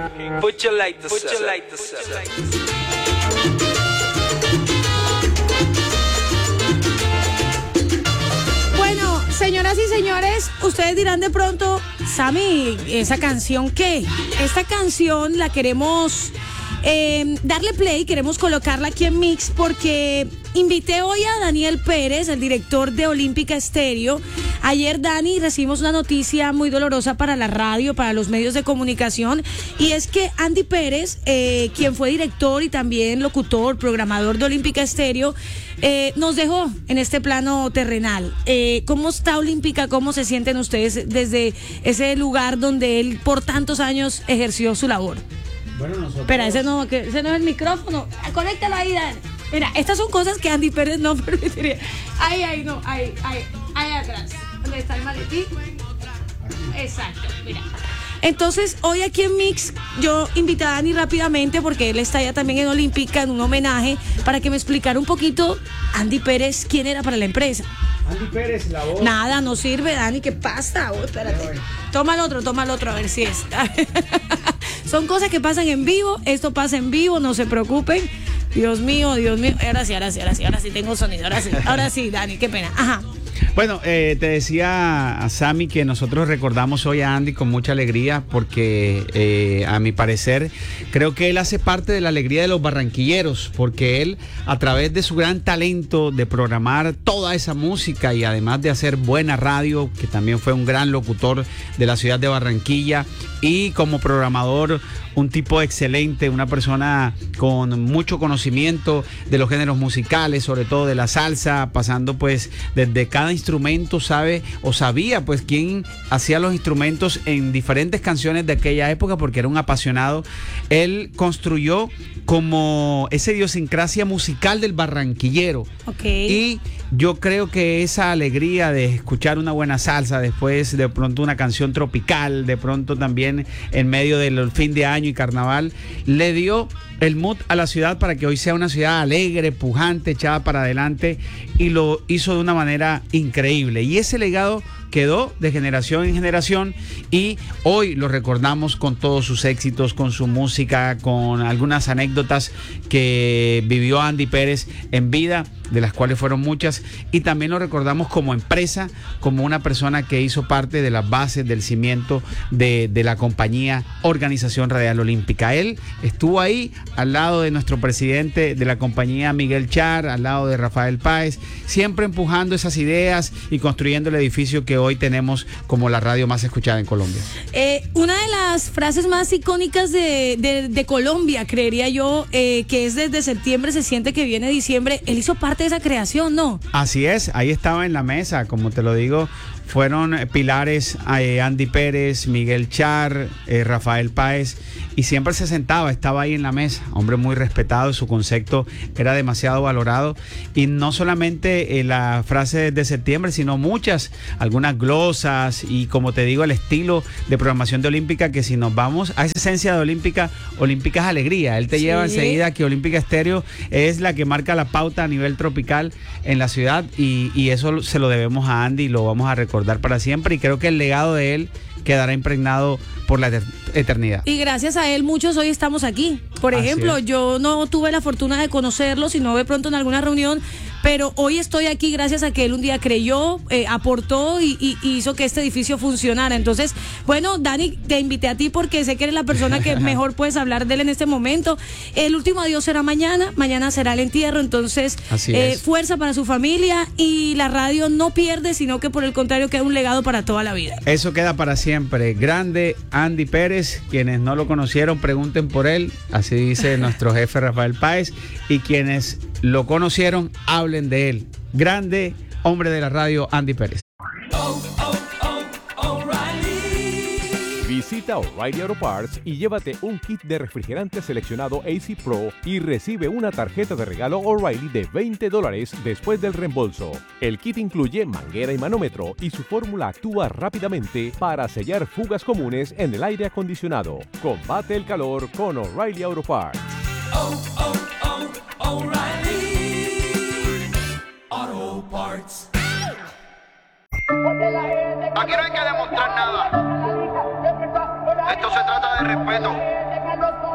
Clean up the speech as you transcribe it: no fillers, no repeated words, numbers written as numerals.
Put your light to set. Bueno, señoras y señores, ustedes dirán de pronto, Sammy, ¿esa canción qué? Esta canción la queremos darle play, queremos colocarla aquí en Mix porque invité hoy a Daniel Pérez, el director de Olímpica Estéreo. Ayer, Dani, recibimos una noticia muy dolorosa para la radio, para los medios de comunicación, y es que Andy Pérez, quien fue director y también locutor, programador de Olímpica Estéreo, nos dejó en este plano terrenal. ¿Cómo está Olímpica? ¿Cómo se sienten ustedes desde ese lugar donde él por tantos años ejerció su labor? Bueno, nosotros... Espera, ese no es el micrófono. Conéctalo ahí, Dani. Mira, estas son cosas que Andy Pérez no permitiría. Ahí atrás. ¿Dónde está el maletín? Exacto, mira. Entonces, hoy aquí en Mix, yo invité a Dani rápidamente, porque él está ya también en Olímpica, en un homenaje, para que me explicara un poquito, Andy Pérez, quién era para la empresa. Andy Pérez, la voz. Nada, no sirve, Dani, ¿qué pasa? Oh, espérate. Toma el otro, a ver si es. Son cosas que pasan en vivo, esto pasa en vivo, no se preocupen. Dios mío. Ahora sí tengo sonido, ahora sí, Dani, qué pena. Ajá. Bueno, te decía a Sammy que nosotros recordamos hoy a Andy con mucha alegría porque a mi parecer creo que él hace parte de la alegría de los barranquilleros, porque él, a través de su gran talento de programar toda esa música y además de hacer buena radio, que también fue un gran locutor de la ciudad de Barranquilla, y como programador un tipo excelente, una persona con mucho conocimiento de los géneros musicales, sobre todo de la salsa, pasando pues desde cada instrumento, sabía pues quién hacía los instrumentos en diferentes canciones de aquella época, porque era un apasionado. Él construyó como esa idiosincrasia musical del barranquillero. Okay. Y yo creo que esa alegría de escuchar una buena salsa, después de pronto una canción tropical, de pronto también en medio del fin de año y carnaval, le dio el mood a la ciudad para que hoy sea una ciudad alegre, pujante, echada para adelante, y lo hizo de una manera increíble. Y ese legado quedó de generación en generación y hoy lo recordamos con todos sus éxitos, con su música, con algunas anécdotas que vivió Andy Pérez en vida, de las cuales fueron muchas, y también lo recordamos como empresa, como una persona que hizo parte de las bases del cimiento de la compañía Organización Radial Olímpica. Él estuvo ahí al lado de nuestro presidente de la compañía, Miguel Char, al lado de Rafael Páez, siempre empujando esas ideas y construyendo el edificio que hoy tenemos como la radio más escuchada en Colombia. Una de las frases más icónicas de Colombia, creería yo, que es desde septiembre se siente que viene diciembre. Él hizo parte de esa creación, ¿no? Así es, ahí estaba en la mesa, como te lo digo. Fueron pilares Andy Pérez, Miguel Char, Rafael Páez, y siempre se sentaba, estaba ahí en la mesa, hombre muy respetado, su concepto era demasiado valorado, y no solamente la frase de septiembre, sino muchas, algunas glosas, y como te digo, el estilo de programación de Olímpica, que si nos vamos a esa esencia de Olímpica, Olímpica es alegría. Él te lleva enseguida que Olímpica Estéreo es la que marca la pauta a nivel tropical en la ciudad, y eso se lo debemos a Andy y lo vamos a recordar para siempre, y creo que el legado de él quedará impregnado por la eternidad. Y gracias a él muchos hoy estamos aquí. Por ejemplo, yo no tuve la fortuna de conocerlo, sino de pronto en alguna reunión, pero hoy estoy aquí gracias a que él un día creyó, aportó y hizo que este edificio funcionara. Entonces, bueno, Dani, te invité a ti porque sé que eres la persona que mejor puedes hablar de él en este momento. El último adiós será mañana será el entierro, entonces fuerza para su familia, y la radio no pierde, sino que por el contrario queda un legado para toda la vida. Eso queda para siempre. Grande Andy Pérez, quienes no lo conocieron, pregunten por él, así dice nuestro jefe Rafael Páez, y quienes lo conocieron, hablen de él. Grande hombre de la radio, Andy Pérez. Visita O'Reilly Auto Parts y llévate un kit de refrigerante seleccionado AC Pro y recibe una tarjeta de regalo O'Reilly de $20 después del reembolso. El kit incluye manguera y manómetro, y su fórmula actúa rápidamente para sellar fugas comunes en el aire acondicionado. Combate el calor con O'Reilly Auto Parts. O'Reilly Auto Parts. Aquí no hay que demostrar nada. Esto se trata de respeto. los